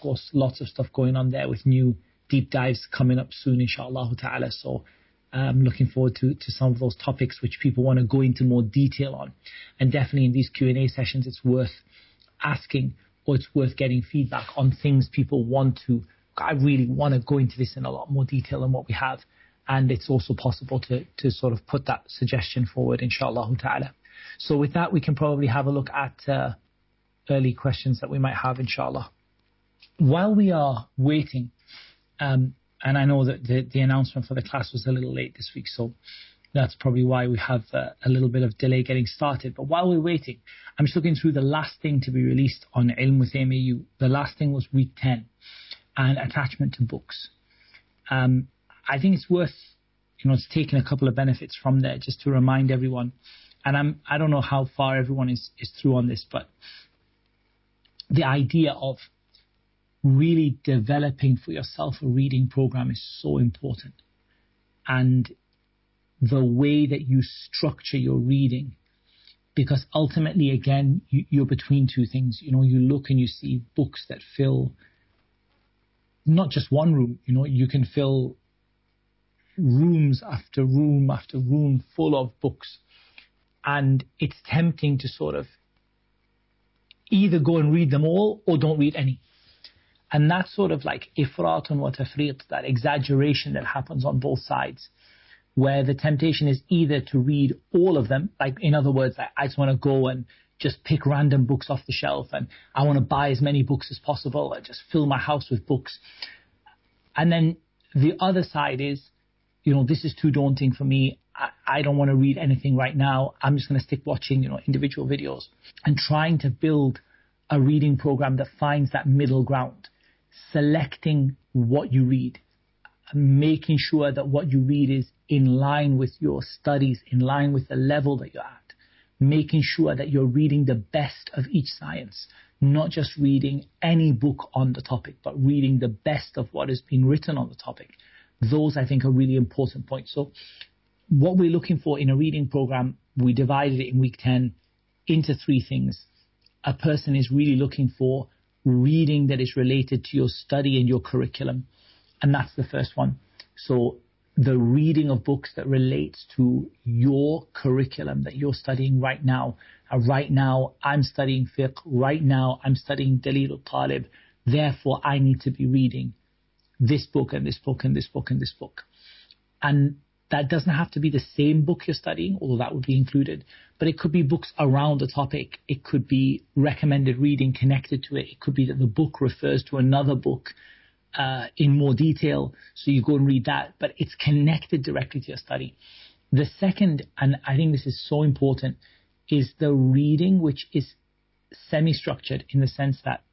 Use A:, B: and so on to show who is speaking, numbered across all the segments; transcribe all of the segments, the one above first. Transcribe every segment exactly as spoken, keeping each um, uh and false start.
A: course, lots of stuff going on there with new deep dives coming up soon, inshallah ta'ala. So I'm looking forward to, to some of those topics which people want to go into more detail on. And definitely in these Q and A sessions, it's worth asking, or it's worth getting feedback on things people want to. I really want to go into this in a lot more detail than what we have. And it's also possible to, to sort of put that suggestion forward, inshallah ta'ala. So with that, we can probably have a look at uh, early questions that we might have, inshallah. While we are waiting, um, and I know that the, the announcement for the class was a little late this week, so that's probably why we have uh, a little bit of delay getting started. But while we're waiting, I'm just looking through the last thing to be released on Ilm with M A U. The last thing was week ten, and attachment to books. Um, I think it's worth, you know, it's taking a couple of benefits from there just to remind everyone. And I'm, I don't know how far everyone is, is through on this, but the idea of really developing for yourself a reading program is so important. And the way that you structure your reading, because ultimately, again, you, you're between two things. You know, you look and you see books that fill not just one room, you know, you can fill rooms after room after room full of books. And it's tempting to sort of either go and read them all or don't read any. And that's sort of like ifratun wa tafrit, that exaggeration that happens on both sides, where the temptation is either to read all of them, like in other words, I, I just want to go and just pick random books off the shelf, and I want to buy as many books as possible and just fill my house with books. And then the other side is, you know, this is too daunting for me. I, I don't want to read anything right now. I'm just going to stick watching, you know, individual videos, and trying to build a reading program that finds that middle ground, selecting what you read, making sure that what you read is in line with your studies, in line with the level that you're at, making sure that you're reading the best of each science, not just reading any book on the topic, but reading the best of what has been written on the topic. Those, I think, are really important points. So what we're looking for in a reading program, we divided it in week ten into three things. A person is really looking for reading that is related to your study and your curriculum. And that's the first one. So the reading of books that relates to your curriculum that you're studying right now. Uh, right now, I'm studying fiqh. Right now, I'm studying Dalil al-Talib. Therefore, I need to be reading this book and this book and this book and this book. And that doesn't have to be the same book you're studying, although that would be included. But it could be books around the topic. It could be recommended reading connected to it. It could be that the book refers to another book uh, in more detail, so you go and read that. But it's connected directly to your study. The second, and I think this is so important, is the reading which is semi-structured in the sense that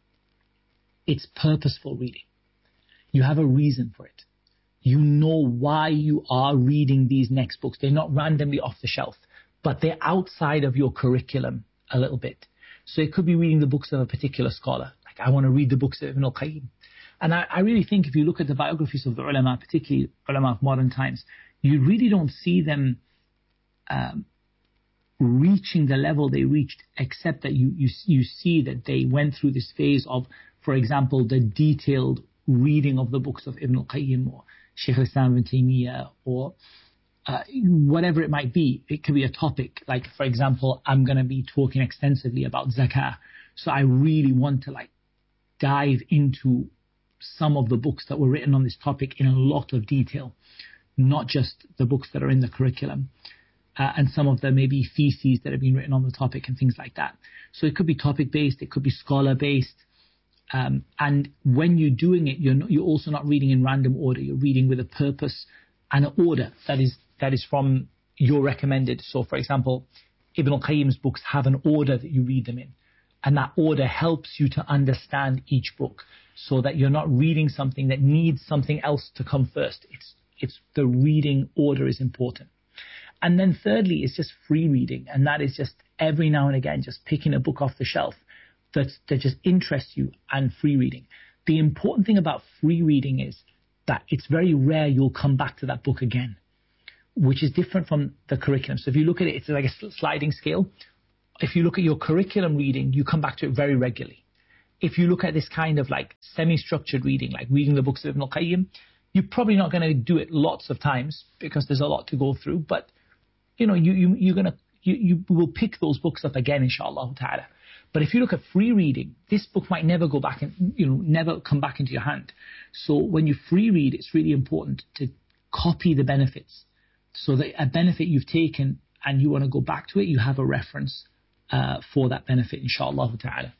A: it's purposeful reading. You have a reason for it. You know why you are reading these next books. They're not randomly off the shelf, but they're outside of your curriculum a little bit. So it could be reading the books of a particular scholar. Like, I want to read the books of Ibn al-Qayyim. And I, I really think if you look at the biographies of the ulama, particularly ulama of modern times, you really don't see them um, reaching the level they reached, except that you, you, you see that they went through this phase of, for example, the detailed reading of the books of Ibn al-Qayyim or Shaykh al-Islam ibn Taymiyyah, or uh, whatever it might be. It could be a topic. Like, for example, I'm going to be talking extensively about zakah. So I really want to like dive into some of the books that were written on this topic in a lot of detail, not just the books that are in the curriculum. Uh, and some of them may be theses that have been written on the topic and things like that. So it could be topic-based, it could be scholar-based. Um, and when you're doing it, you're not, you're also not reading in random order. You're reading with a purpose and an order that is that is from your recommended. So, for example, Ibn al-Qayyim's books have an order that you read them in, and that order helps you to understand each book, so that you're not reading something that needs something else to come first. It's it's the reading order is important. And then thirdly, it's just free reading, and that is just every now and again just picking a book off the shelf that, that just interests you, and free reading. The important thing about free reading is that it's very rare you'll come back to that book again, which is different from the curriculum. So if you look at it, it's like a sliding scale. If you look at your curriculum reading, you come back to it very regularly. if you look at this kind of like semi-structured reading, like reading the books of Ibn al-Qayyim, you're probably not going to do it lots of times because there's a lot to go through. But, you know, you, you, you're going to, you, you will pick those books up again, inshallah ta'ala. But if you look at free reading, this book might never go back and, you know, never come back into your hand. So when you free read, it's really important to copy the benefits so that a benefit you've taken and you want to go back to it, you have a reference uh, for that benefit, inshallah ta'ala.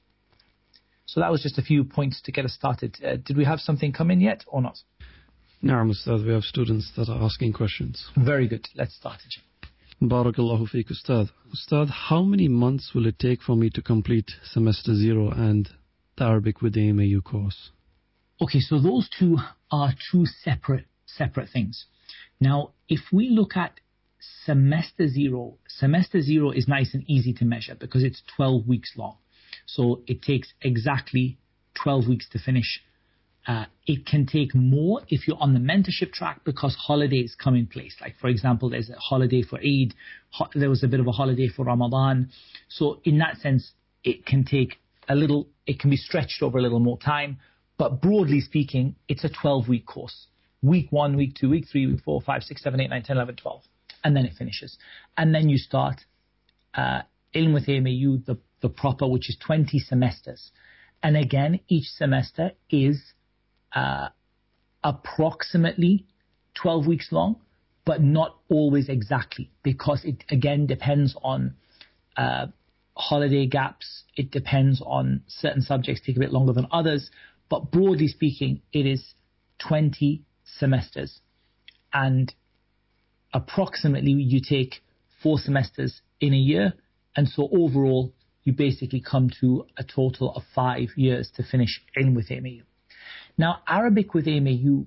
A: So that was just a few points to get us started. Uh, did we have something come in yet or not?
B: No, Ustad, we have students that are asking questions.
A: Very good. Let's start it.
B: Barakallahu feek, Ustad. Ustad, how many months will it take for me to complete semester zero and the Arabic with the A M A U course?
A: Okay, so those two are two separate separate things. Now, if we look at semester zero, semester zero is nice and easy to measure because it's twelve weeks long. So it takes exactly twelve weeks to finish. Uh, it can take more if you're on the mentorship track because holidays come in place. Like, for example, there's a holiday for Eid. Ho- there was a bit of a holiday for Ramadan. So in that sense, it can take a little, it can be stretched over a little more time. But broadly speaking, it's a twelve-week course. Week one, week two, week three, week four, five, six, seven, eight, nine, ten, eleven, twelve. And then it finishes. And then you start uh, Ilm with A M A U, the, the proper, which is twenty semesters. And again, each semester is Uh, approximately twelve weeks long, but not always exactly because it again depends on uh, holiday gaps. It depends on certain subjects take a bit longer than others, but broadly speaking, it is twenty semesters, and approximately you take four semesters in a year, and so overall you basically come to a total of five years to finish Ilm with A M A U. Now, Arabic with A M A U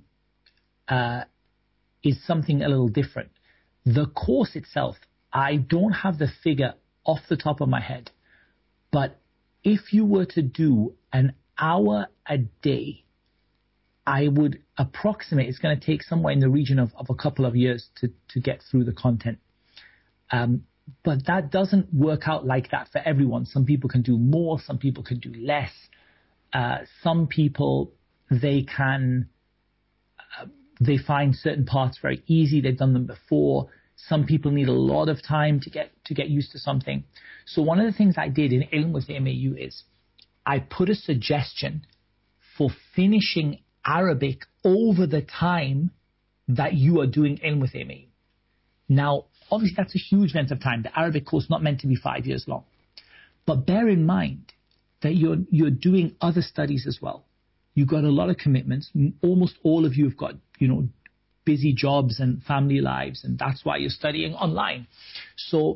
A: uh, is something a little different. The course itself, I don't have the figure off the top of my head, but if you were to do an hour a day, I would approximate it's going to take somewhere in the region of, of a couple of years to, to get through the content. Um, but that doesn't work out like that for everyone. Some people can do more, some people can do less. Uh, some people... They can, uh, they find certain parts very easy. They've done them before. Some people need a lot of time to get to get used to something. So one of the things I did in Ilm with A M A U is I put a suggestion for finishing Arabic over the time that you are doing Ilm with A M A U. Now, obviously that's a huge length of time. The Arabic course is not meant to be five years long. But bear in mind that you're you're doing other studies as well. You've got a lot of commitments. Almost all of you have got, you know, busy jobs and family lives, and that's why you're studying online. So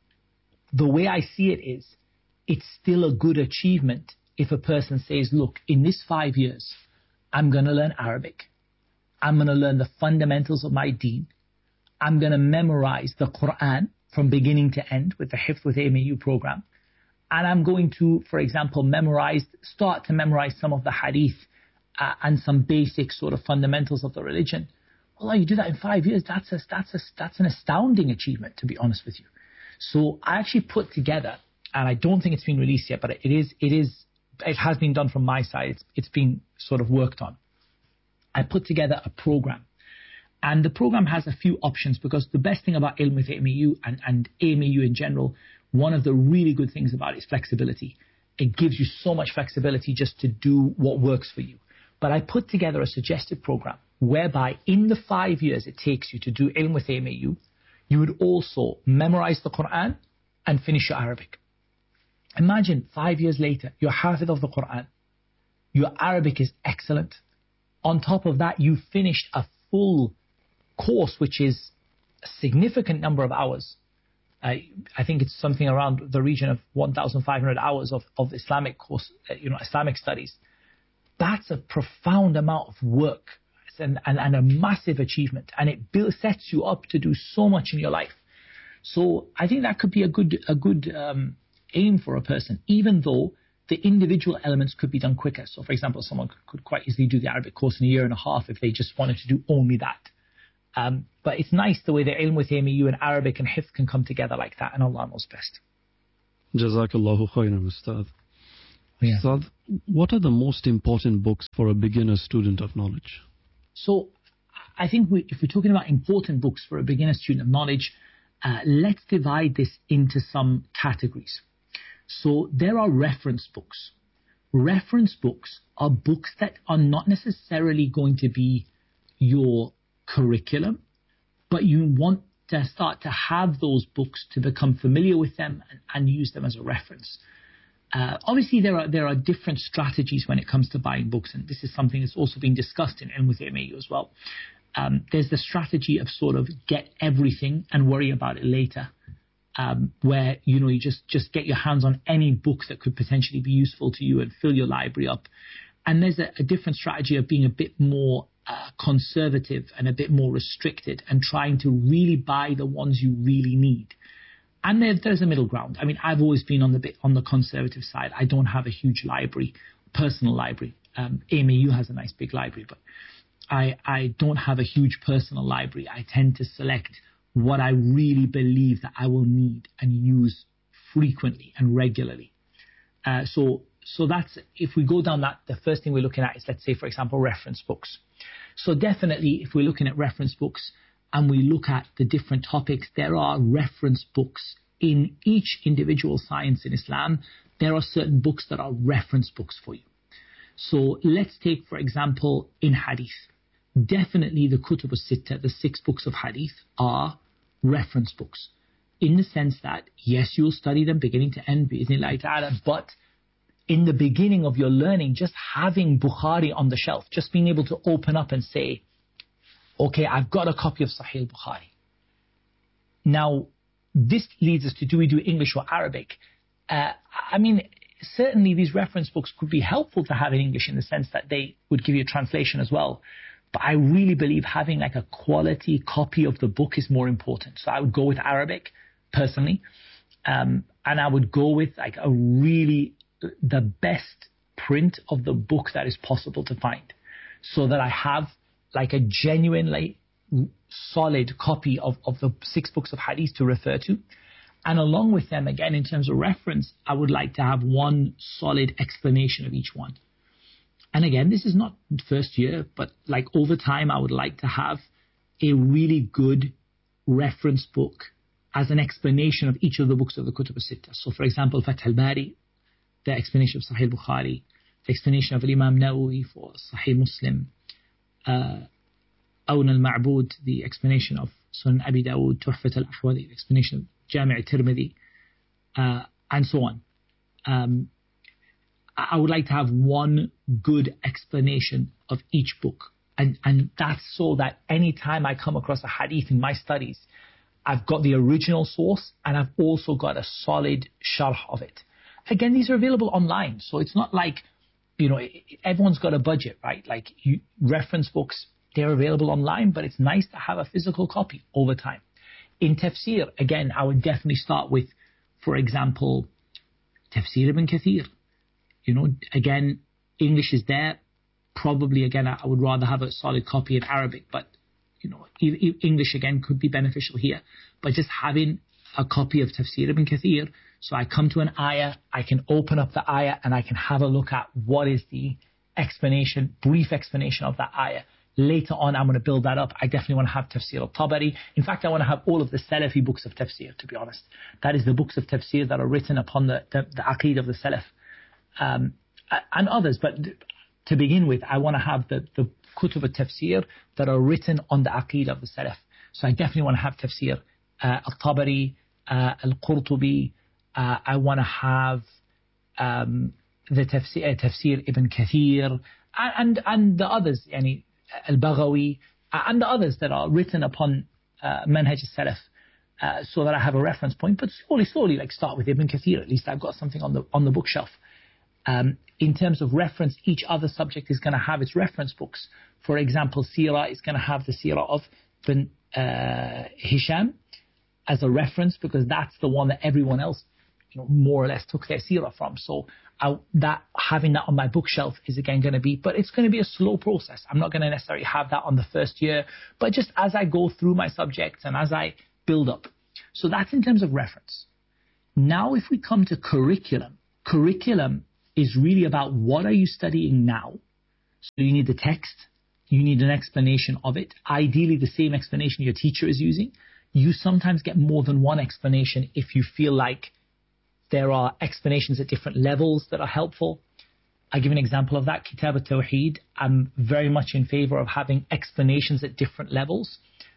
A: the way I see it is, it's still a good achievement if a person says, look, in this five years, I'm going to learn Arabic. I'm going to learn the fundamentals of my deen. I'm going to memorize the Quran from beginning to end with the Hifz with A M A U program. And I'm going to, for example, memorize, start to memorize some of the hadith uh, and some basic sort of fundamentals of the religion. Well, you do that in five years. That's a, that's a, that's an astounding achievement, to be honest with you. So I actually put together, and I don't think it's been released yet, but it is, it is, it has been done from my side. It's, it's been sort of worked on. I put together a program. And the program has a few options because the best thing about Ilm with A M A U and, and A M A U in general, one of the really good things about it is flexibility. It gives you so much flexibility just to do what works for you. But I put together a suggested program whereby in the five years it takes you to do Ilm with A M A U, you would also memorize the Quran and finish your Arabic. Imagine five years later, you're Hafid of the Quran. Your Arabic is excellent. On top of that, you finished a full course, which is a significant number of hours. I, I think it's something around the region of one thousand five hundred hours of, of Islamic course, you know, Islamic studies. That's a profound amount of work and, and, and a massive achievement. And it build, sets you up to do so much in your life. So I think that could be a good, a good um, aim for a person, even though the individual elements could be done quicker. So, for example, someone could, could quite easily do the Arabic course in a year and a half if they just wanted to do only that. Um, but it's nice the way the Ilm with A M A U and Arabic and Hifz can come together like that, and Allah knows best.
B: Jazakallahu khairan, Ustad.
A: Yeah.
B: Ustad, what are the most important books for a beginner student of knowledge?
A: So I think we, if we're talking about important books for a beginner student of knowledge, uh, let's divide this into some categories. So there are reference books. Reference books are books that are not necessarily going to be your curriculum, but you want to start to have those books to become familiar with them and, and use them as a reference. Uh, obviously, there are there are different strategies when it comes to buying books, and this is something that's also being discussed in Ilm with A M A U as well. Um, there's the strategy of sort of get everything and worry about it later, um, where you know you just just get your hands on any book that could potentially be useful to you and fill your library up. And there's a, a different strategy of being a bit more uh, conservative and a bit more restricted and trying to really buy the ones you really need. And there, there's a middle ground. I mean, I've always been on the bit on the conservative side. I don't have a huge library, personal library. Um, A M A U has a nice big library, but I, I don't have a huge personal library. I tend to select what I really believe that I will need and use frequently and regularly. Uh, so, so that's, if we go down that, the first thing we're looking at is, let's say, for example, reference books. So definitely, if we're looking at reference books, and we look at the different topics, there are reference books in each individual science in Islam. There are certain books that are reference books for you. So let's take, for example, in Hadith. Definitely the Kutub al-Sitta, the six books of Hadith, are reference books. In the sense that, yes, you'll study them beginning to end, bi'idhnillahi ta'ala, but in the beginning of your learning, just having Bukhari on the shelf, just being able to open up and say, okay, I've got a copy of Sahih Bukhari. Now, this leads us to, do we do English or Arabic? Uh, I mean, certainly these reference books could be helpful to have in English in the sense that they would give you a translation as well. But I really believe having like a quality copy of the book is more important. So I would go with Arabic, personally. Um, and I would go with like a really, the best print of the book that is possible to find. So that I have like a genuinely solid copy of, of the six books of Hadith to refer to. And along with them, again, in terms of reference, I would like to have one solid explanation of each one. And again, this is not first year, but like over time, I would like to have a really good reference book as an explanation of each of the books of the Kutub al-Sitta. So for example, Fath al-Bari, the explanation of Sahih Bukhari, the explanation of Imam Nawawi for Sahih Muslim, Uh, Awn al-Ma'bud, the explanation of Sunan Abi Dawud, Tuhfat al-Ahwadi, the explanation of Jami' al-Tirmidhi, uh, and so on. Um, I would like to have one good explanation of each book. And, and that's so that any time I come across a hadith in my studies, I've got the original source and I've also got a solid sharh of it. Again, these are available online, so it's not like, you know, everyone's got a budget, right? Like you, reference books, they're available online, but it's nice to have a physical copy over time. In tafsir, again, I would definitely start with, for example, Tafsir ibn Kathir. You know, again, English is there. Probably, again, I would rather have a solid copy in Arabic, but, you know, English, again, could be beneficial here. But just having a copy of Tafsir ibn Kathir, so I come to an ayah, I can open up the ayah and I can have a look at what is the explanation, brief explanation of that ayah. Later on, I'm going to build that up. I definitely want to have Tafsir al-Tabari. In fact, I want to have all of the Salafi books of Tafsir, to be honest. That is the books of Tafsir that are written upon the, the, the Aqeed of the Salaf. Um, and others, but to begin with, I want to have the, the Kutub al-Tafsir that are written on the Aqeed of the Salaf. So I definitely want to have Tafsir uh, al-Tabari, uh, al-Qurtubi. Uh, I want to have um, the Tafsir, uh, Tafsir ibn Kathir, and, and the others, yani, al-Baghawi, and the others that are written upon uh, Manhaj al-Salaf, uh, so that I have a reference point. But slowly, slowly, like start with Ibn Kathir. At least I've got something on the on the bookshelf. Um, in terms of reference, each other subject is going to have its reference books. For example, Sirah is going to have the Sirah of Ibn uh, Hisham as a reference, because that's the one that everyone else, you know, more or less took their Sirah from. So I, that having that on my bookshelf is again going to be, but it's going to be a slow process. I'm not going to necessarily have that on the first year, but just as I go through my subjects and as I build up. So that's in terms of reference. Now, if we come to curriculum, curriculum is really about what are you studying now. So you need the text, you need an explanation of it, ideally the same explanation your teacher is using. You sometimes get more than one explanation if you feel like there are explanations at different levels that are helpful. I give an example of that, Kitab al-Tawheed. I'm very much in favor of having explanations at different levels.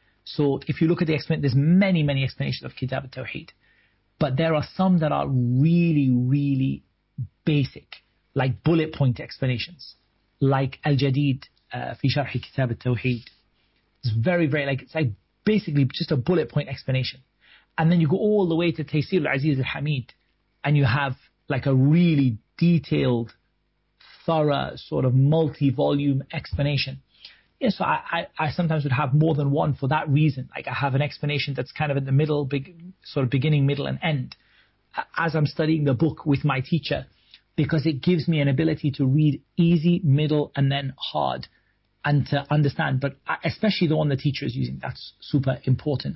A: So if you look at the explanation, there's many, many explanations of Kitab al-Tawheed. But there are some that are really, really basic, like bullet point explanations, like Al-Jadid uh, fi Sharh Kitab al-Tawheed. It's very, very, like, it's like basically just a bullet point explanation. And then you go all the way to Taysir al-Aziz al-Hamid, and you have like a really detailed, thorough, sort of multi-volume explanation. Yeah, so I, I, I sometimes would have more than one for that reason. Like I have an explanation that's kind of in the middle, big, sort of beginning, middle, and end, as I'm studying the book with my teacher, because it gives me an ability to read easy, middle, and then hard, and to understand. But especially the one the teacher is using, that's super important.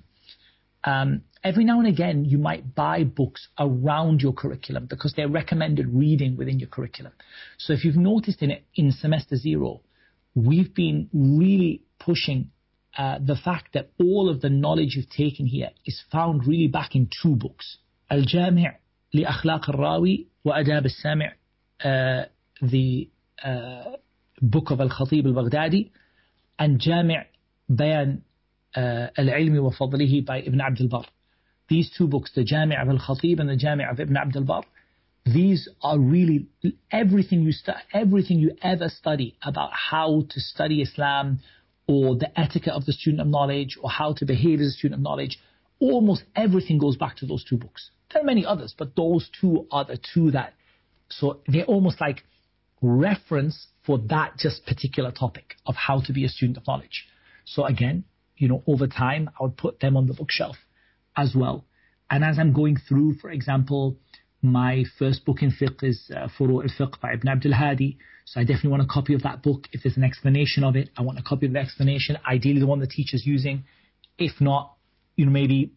A: Um, every now and again, you might buy books around your curriculum because they're recommended reading within your curriculum. So if you've noticed in in semester zero, we've been really pushing uh, the fact that all of the knowledge you've taken here is found really back in two books. Al-Jami' li Akhlaq al-Rawi wa Adab al-Sami', uh, the uh, book of Al-Khatib al-Baghdadi, and Jami' Bayan uh, al-Ilmi wa Fadlihi by Ibn Abd al-Barr. These two books, the Jami' of Al-Khatib and the Jami' of Ibn Abd al-Barr, these are really everything you stu- everything you ever study about how to study Islam, or the etiquette of the student of knowledge, or how to behave as a student of knowledge. Almost everything goes back to those two books. There are many others, but those two are the two that, so they're almost like reference for that just particular topic of how to be a student of knowledge. So again, you know, over time, I would put them on the bookshelf as well. And as I'm going through, for example, my first book in fiqh is uh, Furu' al-Fiqh by Ibn Abdul Hadi. So I definitely want a copy of that book. If there's an explanation of it, I want a copy of the explanation, ideally the one the teacher's using. If not, you know, maybe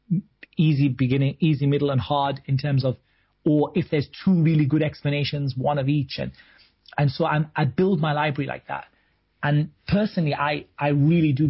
A: easy beginning, easy, middle, and hard in terms of, or if there's two really good explanations, one of each. And and so I'm, I build my library like that. And personally, I, I really do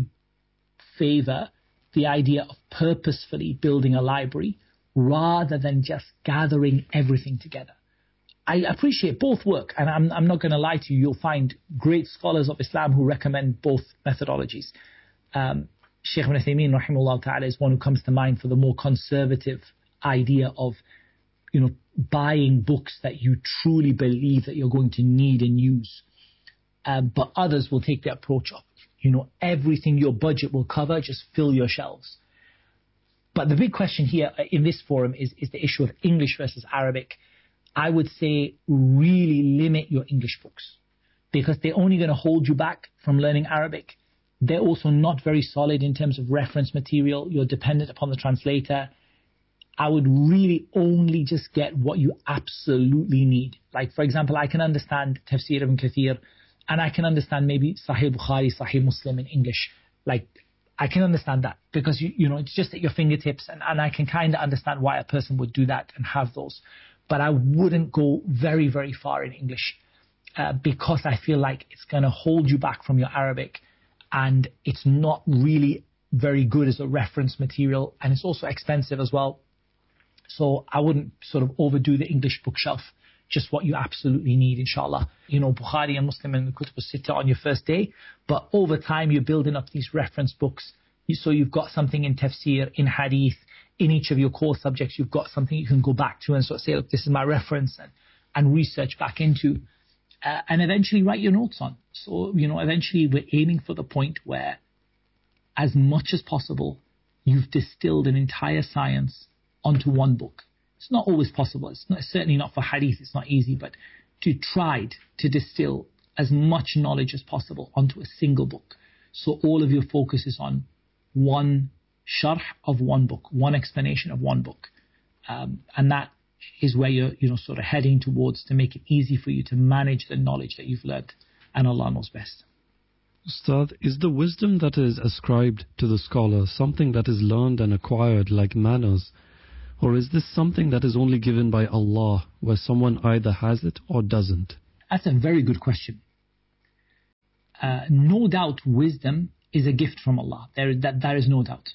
A: favor the idea of purposefully building a library rather than just gathering everything together. I appreciate both work, and I'm, I'm not going to lie to you, you'll find great scholars of Islam who recommend both methodologies. Um, Shaykh Ibn Uthaymeen, rahimahullah ta'ala, is one who comes to mind for the more conservative idea of, you know, buying books that you truly believe that you're going to need and use. Um, but others will take the approach of, you know, everything your budget will cover, just fill your shelves. But the big question here in this forum is, is the issue of English versus Arabic. I would say really limit your English books, because they're only going to hold you back from learning Arabic. They're also not very solid in terms of reference material. You're dependent upon the translator. I would really only just get what you absolutely need. Like, for example, I can understand Tafsir Ibn Kathir, and I can understand maybe Sahih Bukhari, Sahih Muslim in English. Like, I can understand that because, you, you know, it's just at your fingertips, and, and I can kind of understand why a person would do that and have those. But I wouldn't go very, very far in English uh, because I feel like it's going to hold you back from your Arabic, and it's not really very good as a reference material, and it's also expensive as well. So I wouldn't sort of overdo the English bookshelf, just what you absolutely need, inshallah. You know, Bukhari and Muslim and the Kutub al-Sitta on your first day, but over time you're building up these reference books. So you've got something in tafsir, in hadith, in each of your core subjects, you've got something you can go back to and sort of say, look, this is my reference, and, and research back into, uh, and eventually write your notes on. So, you know, eventually we're aiming for the point where, as much as possible, you've distilled an entire science onto one book. It's not always possible. It's not, certainly not for hadith. It's not easy, but to try to distill as much knowledge as possible onto a single book. So all of your focus is on one sharh of one book, one explanation of one book. Um, and that is where you're, you know, sort of heading towards, to make it easy for you to manage the knowledge that you've learned. And Allah knows best.
B: Ustad, is the wisdom that is ascribed to the scholar something that is learned and acquired like manners, Or is this something that is only given by Allah, where someone either has it or doesn't?
A: That's a very good question. Uh, no doubt wisdom is a gift from Allah. There, that, there is no doubt.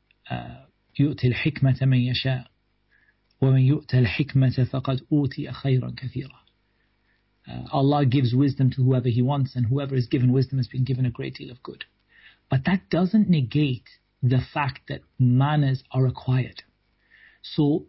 A: يؤتي الحكمة من يشاء ومن يؤتى الحكمة فقد أوتي خيرا كثيرا. Allah gives wisdom to whoever He wants, and whoever is given wisdom has been given a great deal of good. But that doesn't negate the fact that manners are acquired. So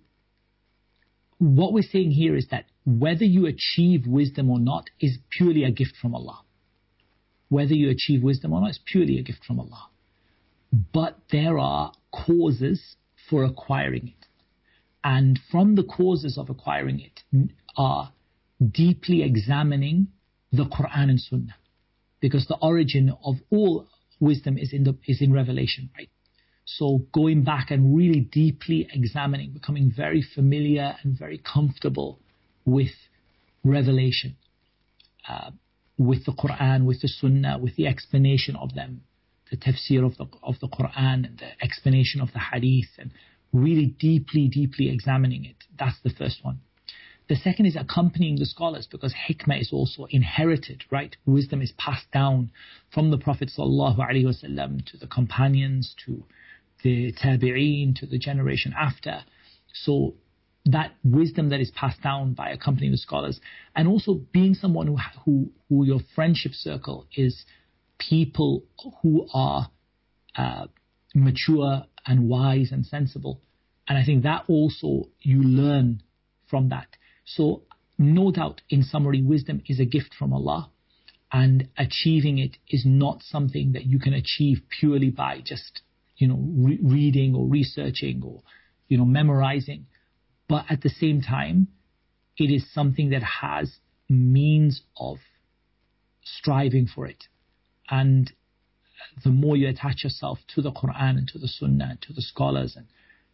A: what we're saying here is that whether you achieve wisdom or not is purely a gift from Allah. Whether you achieve wisdom or not is purely a gift from Allah. But there are causes for acquiring it. And from the causes of acquiring it are deeply examining the Quran and Sunnah. Because the origin of all wisdom is in the is in revelation, right? So going back and really deeply examining, becoming very familiar and very comfortable with revelation, uh, with the Quran, with the Sunnah, with the explanation of them, the tafsir of the of the Quran and the explanation of the Hadith, and really deeply, deeply examining it. That's the first one. The second is accompanying the scholars, because hikmah is also inherited, right? Wisdom is passed down from the Prophet ﷺ to the companions, to the tabi'een, to the generation after. So that wisdom that is passed down by accompanying the scholars, and also being someone who, who, who your friendship circle is people who are uh, mature and wise and sensible. And I think that also you learn from that. So no doubt, in summary, wisdom is a gift from Allah, and achieving it is not something that you can achieve purely by just, you know, re- reading or researching or, you know, memorizing. But at the same time, it is something that has means of striving for it. And the more you attach yourself to the Quran and to the Sunnah and to the scholars and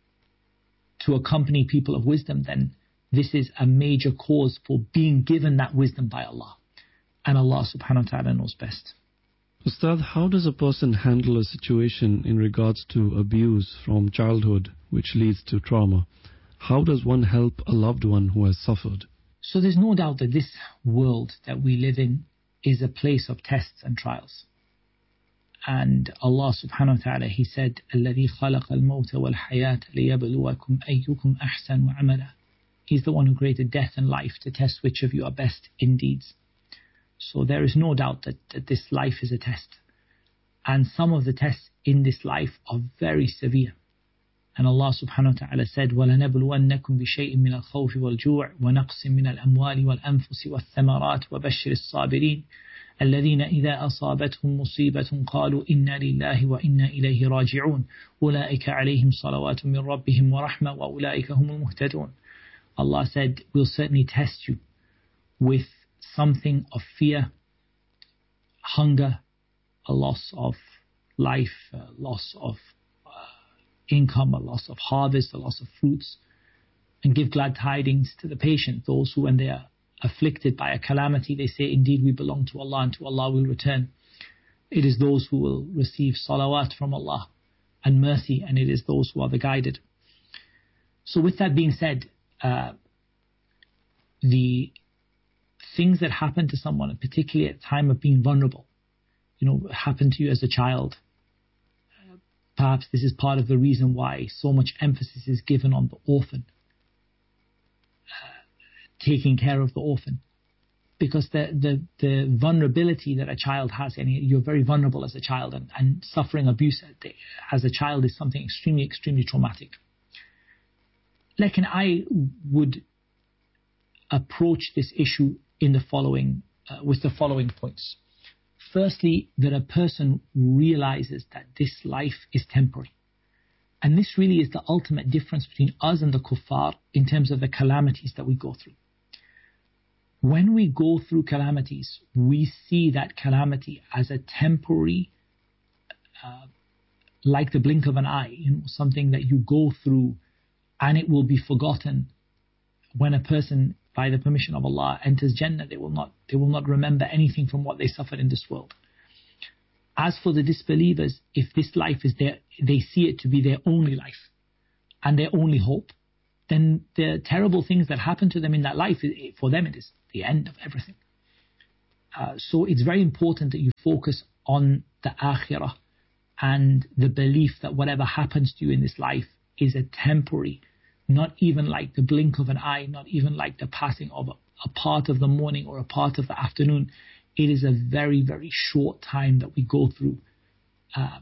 A: to accompany people of wisdom, then this is a major cause for being given that wisdom by Allah. And Allah subhanahu wa ta'ala knows best.
B: Ustad, how does a person handle a situation in regards to abuse from childhood which leads to trauma? How does one help a loved one who has suffered?
A: So there's no doubt that this world that we live in is a place of tests and trials. And Allah subhanahu wa ta'ala, He said, الَّذِي خَلَقَ الْمَوْتَ وَالْحَيَاةَ لِيَبْلُوَكُمْ أَيُّكُمْ أَحْسَنُ عَمَلًا. He's the one who created death and life to test which of you are best in deeds. So there is no doubt that, that this life is a test. And some of the tests in this life are very severe. And Allah subhanahu wa ta'ala said, وَلَنَبْلُوَنَّكُمْ بِشَيْءٍ مِّنَ الْخَوْفِ وَالْجُوعِ وَنَقْصٍ مِّنَ الْأَمْوَالِ وَالْأَنفُسِ وَالثَّمَرَاتِ وَبَشِّرِ الصَّابِرِينَ الَّذِينَ إِذَا أَصَابَتْهُمْ مُصِيبَةٌ قَالُوا إِنَّا لِلَّهِ وَإِنَّا إِلَيْهِ رَاجِعُونَ أُولَٰئِكَ عَلَيْهِمْ صَلَوَاتٌ مِّن رَّبِّهِمْ وَرَحْمَةٌ وَأُولَٰئِكَ هُمُ الْمُهْتَدُونَ. Allah said, we'll certainly test you with something of fear, hunger, a loss of life, a loss of uh, income, a loss of harvest, a loss of fruits, and give glad tidings to the patient, those who, when they are afflicted by a calamity, they say, indeed we belong to Allah and to Allah will return. It is those who will receive salawat from Allah and mercy, and it is those who are the guided. So with that being said, uh, the things that happen to someone, particularly at the time of being vulnerable, you know, happen to you as a child. Uh, perhaps this is part of the reason why so much emphasis is given on the orphan, uh, taking care of the orphan, because the, the the vulnerability that a child has, and you're very vulnerable as a child, and, and suffering abuse as a child is something extremely, extremely traumatic. Like, and I would approach this issue in the following, uh, with the following points. Firstly, that a person realizes that this life is temporary. And this really is the ultimate difference between us and the kuffar in terms of the calamities that we go through. When we go through calamities, we see that calamity as a temporary, uh, like the blink of an eye, you know, something that you go through and it will be forgotten. When a person, by the permission of Allah, enters Jannah, they will not they will not remember anything from what they suffered in this world. As for the disbelievers, if this life is their, they see it to be their only life and their only hope, then the terrible things that happen to them in that life, for them it is the end of everything. Uh, so it's very important that you focus on the akhirah and the belief that whatever happens to you in this life is a temporary, not even like the blink of an eye, not even like the passing of a, a part of the morning or a part of the afternoon. It is a very, very short time that we go through. Uh,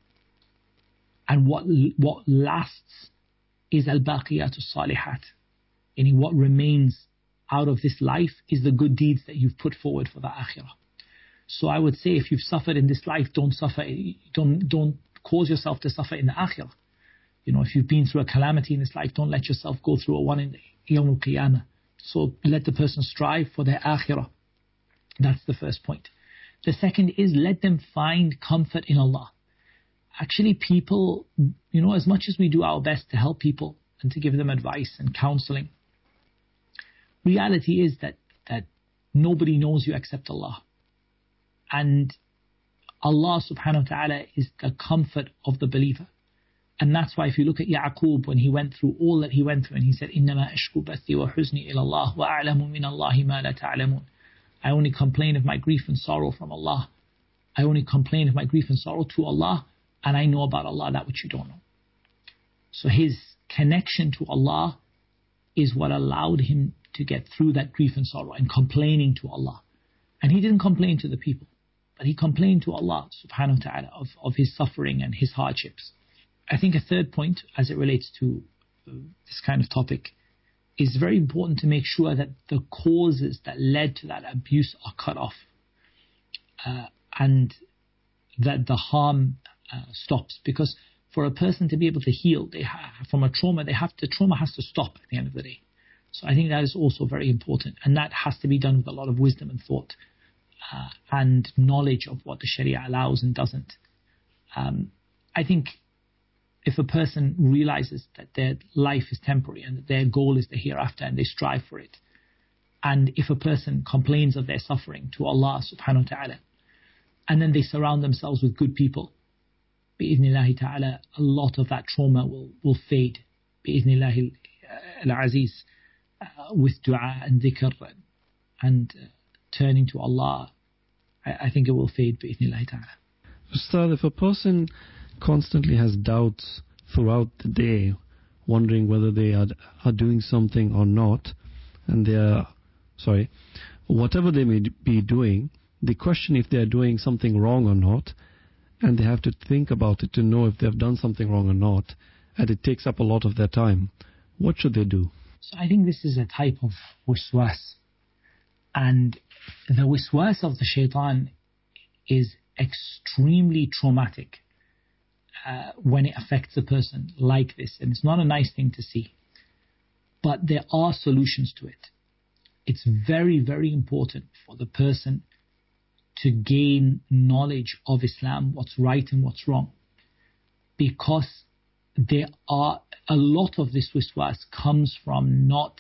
A: and what what lasts is al-baqiyatu salihat. And what remains out of this life is the good deeds that you've put forward for the akhirah. So I would say if you've suffered in this life, don't suffer, don't don't cause yourself to suffer in the akhirah. You know, if you've been through a calamity in this life, don't let yourself go through a one in Yawm al-Qiyamah. So let the person strive for their akhirah. That's the first point. The second is let them find comfort in Allah. Actually, people, you know, as much as we do our best to help people and to give them advice and counseling, reality is that, that nobody knows you except Allah. And Allah subhanahu wa ta'ala is the comfort of the believer. And that's why if you look at Ya'qub, when he went through all that he went through, and he said, إِنَّمَا أَشْكُو بَثِّي وَحُزْنِي إِلَى اللَّهِ وَأَعْلَمُ مِنَ اللَّهِ مَا لَا تَعْلَمُونَ. I only complain of my grief and sorrow from Allah. I only complain of my grief and sorrow to Allah, and I know about Allah that which you don't know. So his connection to Allah is what allowed him to get through that grief and sorrow and complaining to Allah. And he didn't complain to the people, but he complained to Allah subhanahu wa ta'ala of, of his suffering and his hardships. I think a third point as it relates to this kind of topic is very important to make sure that the causes that led to that abuse are cut off, uh, and that the harm uh, stops. Because for a person to be able to heal they ha- from a trauma, they have to, trauma has to stop at the end of the day. So I think that is also very important, and that has to be done with a lot of wisdom and thought, uh, and knowledge of what the Sharia allows and doesn't. Um, I think if a person realizes that their life is temporary and that their goal is the hereafter and they strive for it, and if a person complains of their suffering to Allah subhanahu wa ta'ala, and then they surround themselves with good people, bi'idhnillahi ta'ala, a lot of that trauma will, will fade, bi'idhnillahi al-aziz, uh, with dua and dhikr and uh, turning to Allah. I, I think it will fade, bi'idhnillahi ta'ala.
B: Ustad, if a person constantly has doubts throughout the day, wondering whether they are, are doing something or not, and they are, sorry, whatever they may be doing, they question if they are doing something wrong or not, and they have to think about it to know if they have done something wrong or not, and it takes up a lot of their time. What should they do?
A: So I think this is a type of wiswas, and the wiswas of the shaitan is extremely traumatic uh, when it affects a person like this, and it's not a nice thing to see, but there are solutions to it. It's very, very important for the person to gain knowledge of Islam, what's right and what's wrong, because there are a lot of this wiswas comes from not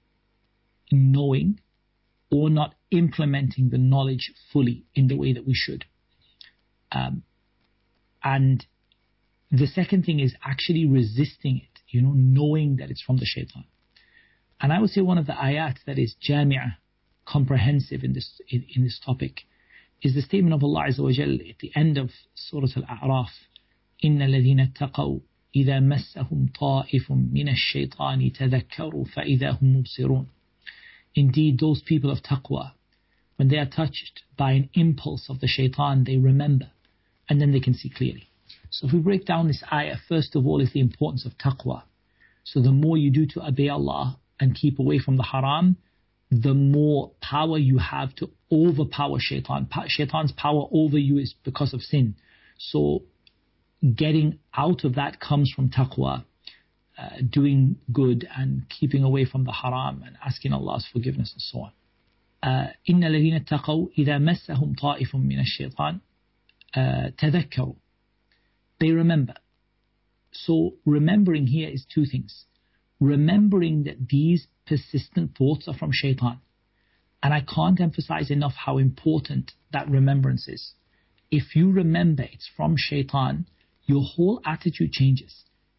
A: knowing or not implementing the knowledge fully in the way that we should. Um, and the second thing is actually resisting it, you know, knowing that it's from the shaitan. And I would say one of the ayat that is jami'ah, comprehensive in this in, in this topic, is the statement of Allah Azza wa Jal at the end of Surah Al-A'raf, إِنَّ الَّذِينَ اتَّقَوْا إِذَا مَسَّهُمْ طَائِفٌ مِّنَ الشَّيْطَانِ تَذَكَّرُوا فَإِذَا هُمْ مُبْصِرُونَ. Indeed, those people of taqwa, when they are touched by an impulse of the shaitan, they remember, and then they can see clearly. So if we break down this ayah, first of all is the importance of taqwa. So the more you do to obey Allah and keep away from the haram, the more power you have to overpower shaitan. Pa- shaitan's power over you is because of sin. So getting out of that comes from taqwa, uh, doing good and keeping away from the haram and asking Allah's forgiveness and so on. إِنَّ الَّذِينَ اتَّقَوْا إِذَا مَسَّهُمْ طَائِفٌ مِّنَ الشَّيْطَانِ تَذَكَّرُوا. They remember. So remembering here is two things. Remembering that these persistent thoughts are from shaitan. And I can't emphasize enough how important that remembrance is. If you remember it's from shaitan, your whole attitude changes.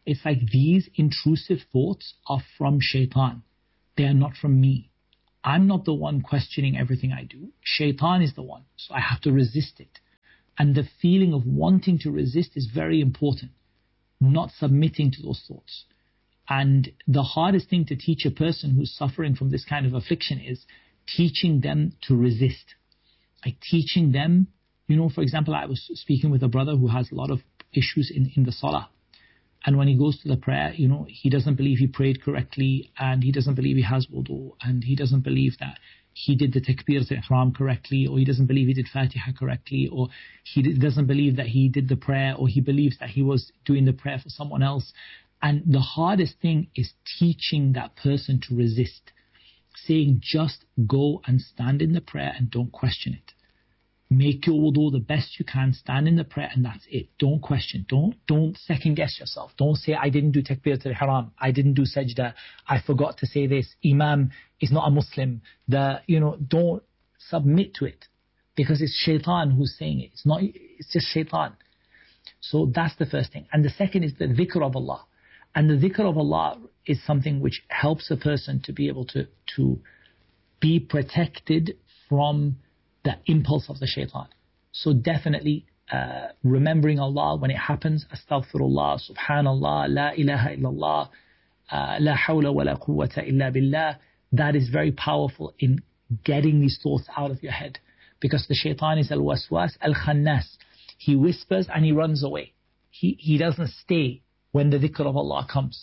A: it's like these intrusive thoughts are from shaitan. They are not from me. I'm not the one questioning everything I do. Shaitan is the one. So I have to resist it. And the feeling of wanting to resist is very important. Not submitting to those thoughts. And the hardest thing to teach a person who's suffering from this kind of affliction is teaching them to resist. Like teaching them, you know, for example, I was speaking with a brother who has a lot of issues in, in the salah. And when he goes to the prayer, you know, he doesn't believe he prayed correctly, and he doesn't believe he has wudu, and he doesn't believe that he did the takbirat al-ihram correctly, or he doesn't believe he did Fatiha correctly, or he doesn't believe that he did the prayer, or he believes that he was doing the prayer for someone else. And the hardest thing is teaching that person to resist. Saying just go and stand in the prayer and don't question it. Make your wudu the best you can, stand in the prayer, and that's it. Don't question. Don't don't second guess yourself. Don't say, I didn't do takbirat al-ihram, I didn't do sajda, I forgot to say this, Imam is not a Muslim. The you know, don't submit to it. Because it's shaitan who's saying it. It's not it's just shaitan. So that's the first thing. And the second is the dhikr of Allah. And the dhikr of Allah is something which helps a person to be able to, to be protected from the impulse of the shaitan. So definitely uh, remembering Allah when it happens, astaghfirullah, subhanallah, la ilaha illallah, uh, la hawla wa la quwwata illa billah, that is very powerful in getting these thoughts out of your head. Because the shaitan is al-waswas, al-khannas. He whispers and he runs away. He, he doesn't stay when the dhikr of Allah comes.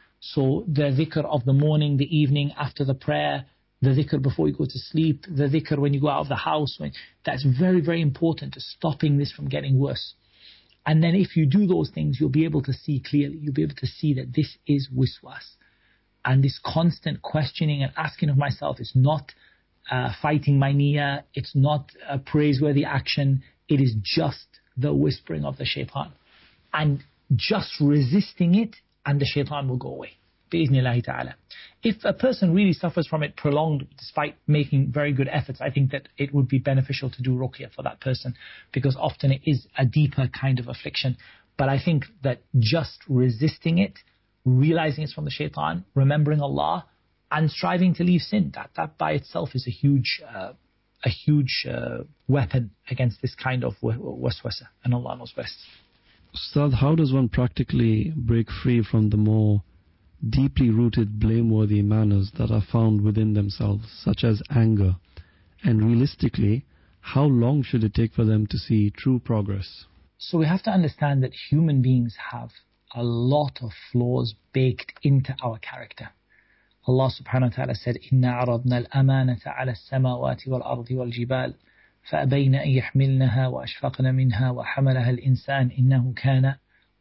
A: So the dhikr of the morning, the evening, after the prayer, the dhikr before you go to sleep, the dhikr when you go out of the house, when, that's very, very important to stopping this from getting worse. And then if you do those things, you'll be able to see clearly. You'll be able to see that this is wiswas. And this constant questioning and asking of myself is not uh, fighting my niyyah. It's not a praiseworthy action. It is just the whispering of the shaitan. And just resisting it, and the shaitan will go away. Bi-Iznillahi ta'ala. If a person really suffers from it prolonged, despite making very good efforts, I think that it would be beneficial to do ruqyah for that person, because often it is a deeper kind of affliction. But I think that just resisting it, realizing it's from the shaitan, remembering Allah, and striving to leave sin, that, that by itself is a huge uh, a huge uh, weapon against this kind of waswasa, and Allah knows best.
B: Ustad, how does one practically break free from the more deeply rooted blameworthy manners that are found within themselves, such as anger? And realistically, how long should it take for them to see true progress?
A: So we have to understand that human beings have a lot of flaws baked into our character. Allah subhanahu wa ta'ala said, إِنَّا عَرَضْنَا الْأَمَانَةَ عَلَى السَّمَاوَاتِ وَالْأَرْضِ وَالْجِبَالِ فأبين أن يحملنها وأشفقن منها وحملها الإنسان إنه كان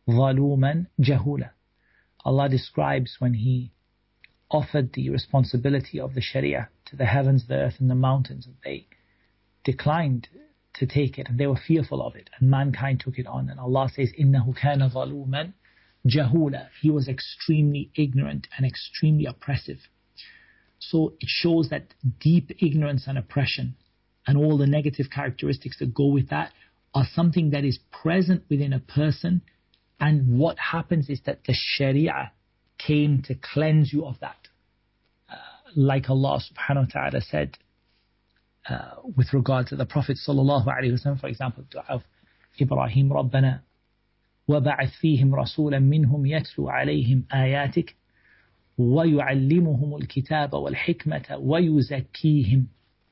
A: ظلوما جهولا. Allah describes when He offered the responsibility of the Sharia to the heavens, the earth and the mountains, and they declined to take it, and they were fearful of it, and mankind took it on. And Allah says, إنه كان ظلوما جهولا. He was extremely ignorant and extremely oppressive. So it shows that deep ignorance and oppression and all the negative characteristics that go with that are something that is present within a person. And what happens is that the Sharia came to cleanse you of that. Uh, like Allah subhanahu wa ta'ala said uh, with regard to the Prophet sallallahu alayhi wa sallam, for example, dua of Ibrahim, رَبَّنَا وَبَعَثْ فِيهِمْ رَسُولًا مِّنْهُمْ يَتْلُو عَلَيْهِمْ آيَاتِكَ وَيُعَلِّمُهُمُ الْكِتَابَ وَالْحِكْمَةَ وَيُزَكِّيهِمْ.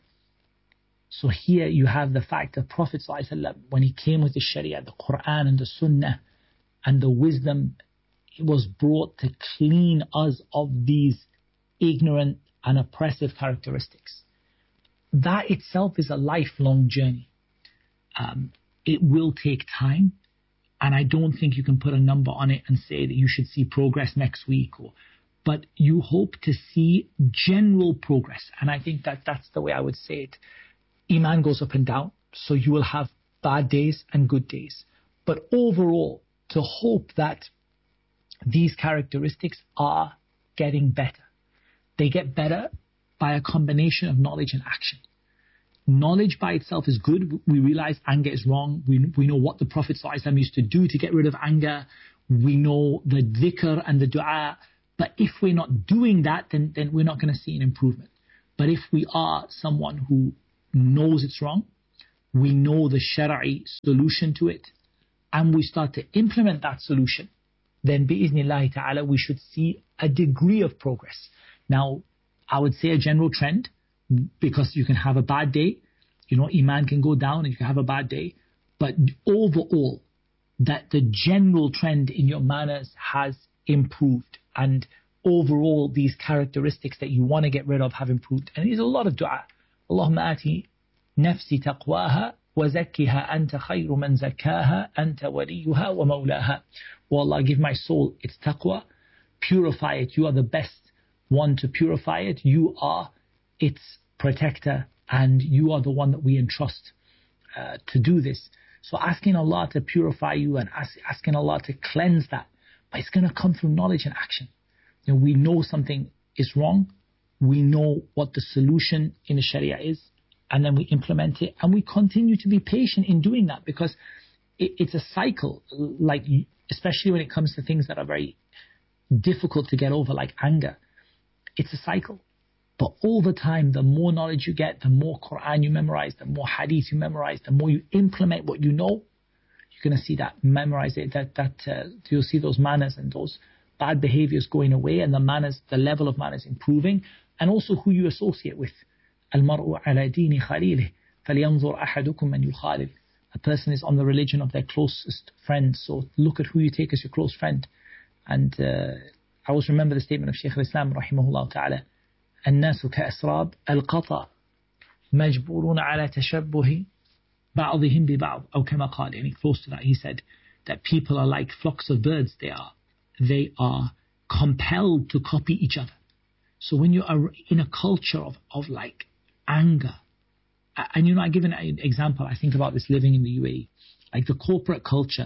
A: So here you have the fact that Prophet ﷺ, when he came with the Sharia, the Quran and the Sunnah and the wisdom, it was brought to clean us of these ignorant and oppressive characteristics. That itself is a lifelong journey. Um, it will take time, and I don't think you can put a number on it and say that you should see progress next week, or, but you hope to see general progress. And I think that that's the way I would say it. Iman goes up and down, so you will have bad days and good days. But overall, to hope that these characteristics are getting better. They get better by a combination of knowledge and action. Knowledge by itself is good. We realize anger is wrong. We, we know what the Prophet ﷺ used to do to get rid of anger. we know the dhikr and the dua. But if we're not doing that, then, then we're not going to see an improvement. But if we are someone who knows it's wrong, we know the shari'i solution to it, and we start to implement that solution, then bi'iznillahi ta'ala we should see a degree of progress. Now, I would say a general trend, because you can have a bad day, you know, iman can go down and you can have a bad day, but overall, that the general trend in your manners has improved, and overall these characteristics that you want to get rid of have improved. And there's a lot of dua. Allahumma ati nafsi taqwaha wa zakkiha anta khayru man zakkaha anta waliyuha wa mawlaha. Oh Allah, give my soul its taqwa, purify it. You are the best one to purify it. You are its protector, and you are the one that we entrust uh, to do this. So asking Allah to purify you and ask, asking Allah to cleanse that, but it's going to come through knowledge and action. You know, we know something is wrong, we know what the solution in the Sharia is, and then we implement it, and we continue to be patient in doing that, because it, it's a cycle, like especially when it comes to things that are very difficult to get over, like anger. It's a cycle. But all the time, the more knowledge you get, the more Quran you memorize, the more hadith you memorize, the more you implement what you know, you're going to see that, memorize it, that, that uh, you'll see those manners and those bad behaviors going away, and the manners, the level of manners improving, and also who you associate with. Al-mar'u ala dini khalilih, falyanzur ahadukum man yukhalil. A person is on the religion of their closest friend, so look at who you take as your close friend. And uh, I always remember the statement of Shaykh al-Islam rahimahullah ta'ala, الناس كأسراب القطع مجبورون على تشبه بعضهم ببعض أو كما قال, and close to that he said that people are like flocks of birds. They are they are compelled to copy each other. So when you are in a culture of, of like anger, and you know, I give an example, I think about this living in the U A E, like the corporate culture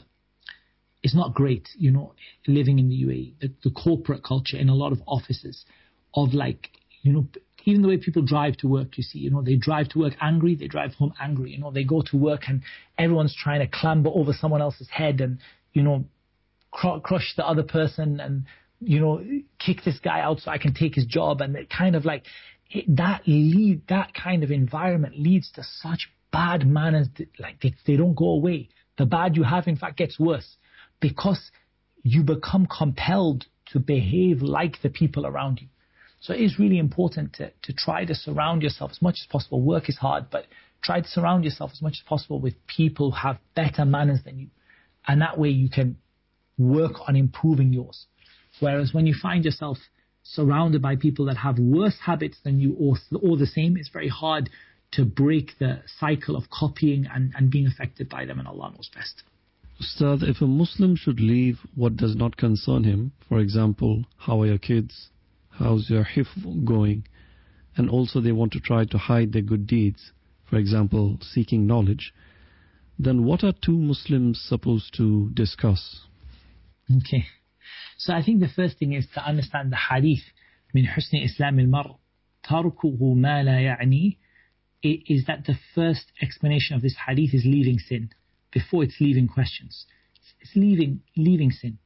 A: is not great, you know, living in the U A E, the, the corporate culture in a lot of offices of like, you know, even the way people drive to work, you see, you know, they drive to work angry, they drive home angry, you know, they go to work and everyone's trying to clamber over someone else's head and, you know, cr- crush the other person and, you know, kick this guy out so I can take his job. And it kind of like, it, that lead, that kind of environment leads to such bad manners that, like, they, they don't go away. The bad you have, in fact, gets worse because you become compelled to behave like the people around you. So it is really important to, to try to surround yourself as much as possible. Work is hard, but try to surround yourself as much as possible with people who have better manners than you. And that way you can work on improving yours. Whereas when you find yourself surrounded by people that have worse habits than you or, or the same, it's very hard to break the cycle of copying and, and being affected by them, and Allah knows best.
B: Ustad, if a Muslim should leave what does not concern him, for example, how are your kids? How's your hifz going? And also they want to try to hide their good deeds, for example, seeking knowledge, then what are two Muslims supposed to discuss?
A: Okay. So I think the first thing is to understand the hadith, min husni islam al-mar, tarkuhu ma la ya'ni, is that the first explanation of this hadith is leaving sin, before it's leaving questions. It's leaving, leaving sin.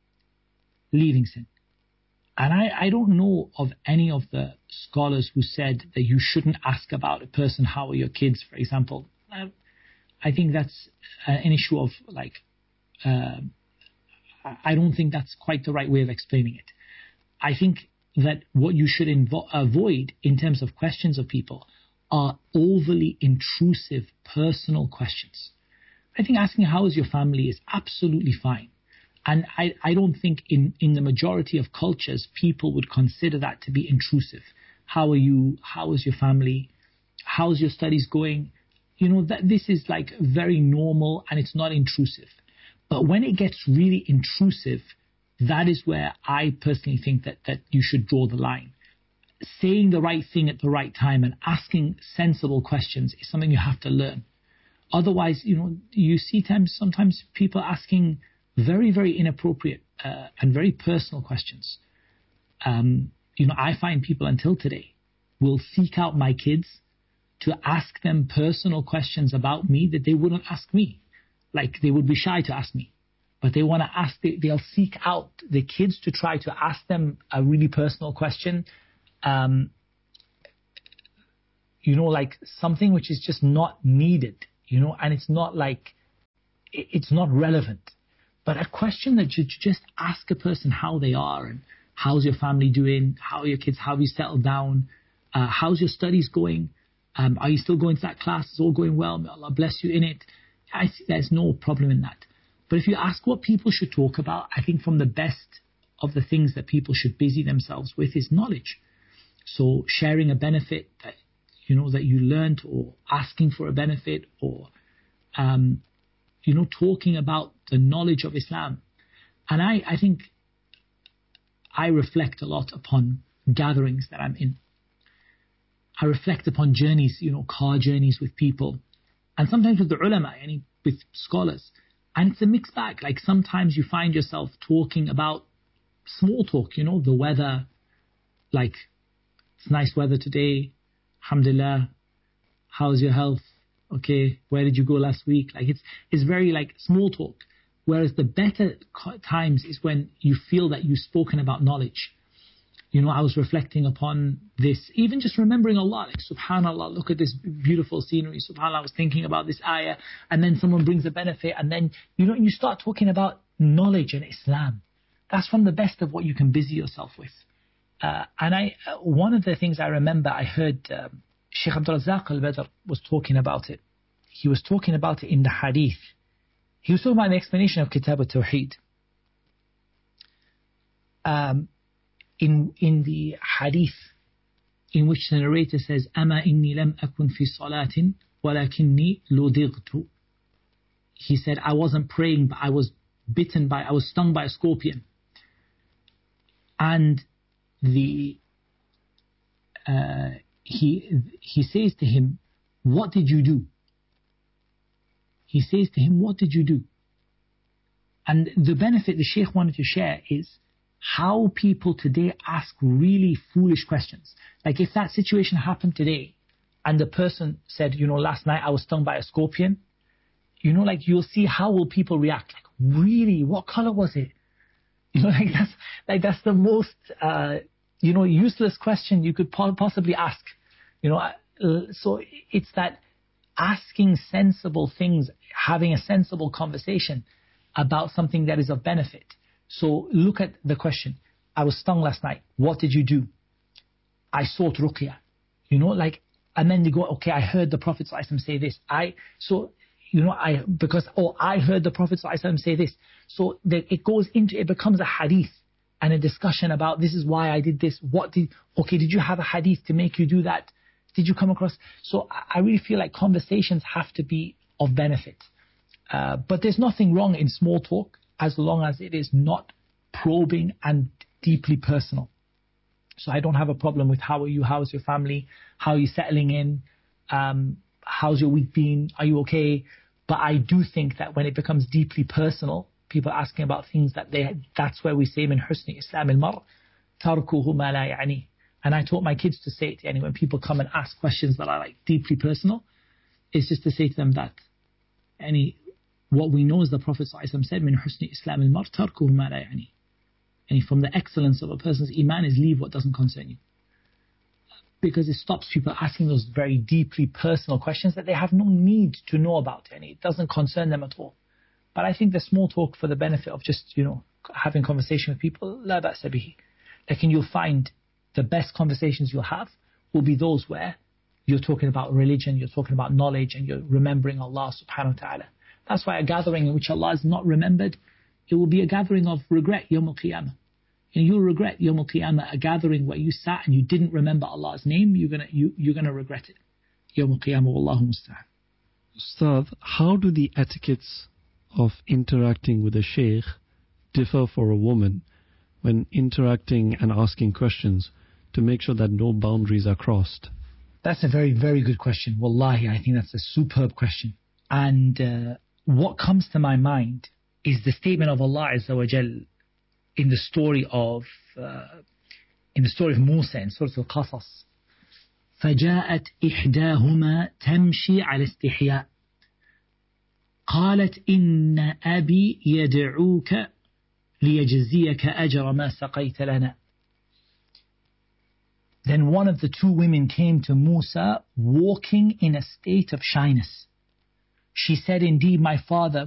A: Leaving sin. And I, I don't know of any of the scholars who said that you shouldn't ask about a person, how are your kids, for example. I, I think that's uh, an issue of like, uh, I don't think that's quite the right way of explaining it. I think that what you should invo- avoid in terms of questions of people are overly intrusive personal questions. I think asking how is your family is absolutely fine. And I, I don't think in, in the majority of cultures, people would consider that to be intrusive. How are you? How is your family? How's your studies going? You know, that this is like very normal and it's not intrusive. But when it gets really intrusive, that is where I personally think that, that you should draw the line. Saying the right thing at the right time and asking sensible questions is something you have to learn. Otherwise, you know, you see times, sometimes people asking very, very inappropriate uh, and very personal questions. Um, you know, I find people until today will seek out my kids to ask them personal questions about me that they wouldn't ask me. Like they would be shy to ask me. but they want to ask, they, they'll seek out the kids to try to ask them a really personal question. Um, you know, like something which is just not needed, you know, and it's not like, it's not relevant. But a question that you just ask a person how they are, and how's your family doing, how are your kids, how have you settled down, uh, how's your studies going, um, are you still going to that class, it's all going well, may Allah bless you in it. I see there's no problem in that. But if you ask what people should talk about, I think from the best of the things that people should busy themselves with is knowledge. So sharing a benefit that, you know, that you learned, or asking for a benefit, or, um, you know, talking about the knowledge of Islam. And I, I think I reflect a lot upon gatherings that I'm in. I reflect upon journeys, you know, car journeys with people, and sometimes with the ulama, and with scholars. And it's a mixed bag. Like sometimes you find yourself talking about small talk, you know, the weather, like it's nice weather today, alhamdulillah, how's your health? Okay, where did you go last week? Like it's it's very like small talk. Whereas the better times is when you feel that you've spoken about knowledge. You know, I was reflecting upon this, even just remembering Allah, like subhanallah, look at this beautiful scenery, subhanallah, I was thinking about this ayah, and then someone brings a benefit, and then, you know, you start talking about knowledge and Islam. That's from the best of what you can busy yourself with. Uh, and I, uh, one of the things I remember, I heard um, Shaykh Abdul Razak al-Badr was talking about it. He was talking about it in the hadith. He was talking about the explanation of Kitab al-Tawheed. Um, in, in the hadith, in which the narrator says, أَمَا إِنِّي لَمْ أَكُنْ فِي صَلَاةٍ وَلَكِنِّي لُدِغْتُ. He said, I wasn't praying, but I was bitten by, I was stung by a scorpion. And the uh, he he says to him, what did you do? He says to him, what did you do? And the benefit the Shaykh wanted to share is how people today ask really foolish questions. Like if that situation happened today and the person said, you know, last night I was stung by a scorpion, you know, like you'll see how will people react. Like, really? What color was it? You know, like that's like that's the most uh, you know useless question you could po- possibly ask. You know, uh, so it's that asking sensible things, having a sensible conversation about something that is of benefit. So look at the question. I was stung last night. What did you do? I sought ruqyah. You know, like, and then they go, okay, I heard the Prophet ﷺ say this. I so. You know, I because oh, I heard the Prophet ﷺ say this. So that it goes into, it becomes a hadith and a discussion about this is why I did this. What did, okay, did you have a hadith to make you do that? Did you come across? So I really feel like conversations have to be of benefit. Uh, but there's nothing wrong in small talk as long as it is not probing and deeply personal. So I don't have a problem with how are you, how's your family, how are you settling in, um, how's your week been? Are you okay? But I do think that when it becomes deeply personal, people asking about things that they, that's where we say, min husni islam al-mar, tarkuhu ma la ya'ni. And I taught my kids to say it, and when people come and ask questions that are like deeply personal, it's just to say to them that, any, what we know is the Prophet ﷺ said, min husni islam al-mar, tarkuhu ma la ya'ni. And from the excellence of a person's iman is leave what doesn't concern you. Because it stops people asking those very deeply personal questions that they have no need to know about, and it doesn't concern them at all. But I think the small talk for the benefit of just, you know, having conversation with people, la ba'sa bihi. Like, and you'll find the best conversations you'll have will be those where you're talking about religion, you're talking about knowledge, and you're remembering Allah subhanahu wa ta'ala. That's why a gathering in which Allah is not remembered, it will be a gathering of regret, Yawm al-Qiyamah. And you'll regret Yawm al-Qiyamah, a gathering where you sat and you didn't remember Allah's name, you're gonna you, you're gonna regret it. Yawm al-Qiyamah, wallahu musta'an.
B: Ustad, how do the etiquettes of interacting with a sheikh differ for a woman when interacting and asking questions to make sure that no boundaries are crossed?
A: That's a very, very good question. Wallahi, I think that's a superb question. And uh, what comes to my mind is the statement of Allah Azza wa Jal in the story of uh, in the story of Musa in Surah Al-Qasas. فَجَاءَتْ إِحْدَاهُمَا تَمْشِي عَلَى اسْتِحْيَاءٍ قالت إن أبي يدعوك ليجزيك أجر ما سقيت لنا. Then one of the two women came to Musa walking in a state of shyness. She said, indeed, my father